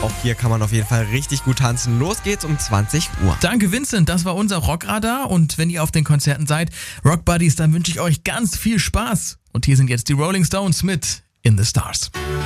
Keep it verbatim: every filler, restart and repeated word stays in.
auch hier kann man auf jeden Fall richtig gut tanzen. Los geht's um zwanzig Uhr. Danke Vincent, das war unser Rockradar und wenn ihr auf den Konzerten seid, Rock Buddies, dann wünsche ich euch ganz viel Spaß. Und hier sind jetzt die Rolling Stones mit In the Stars.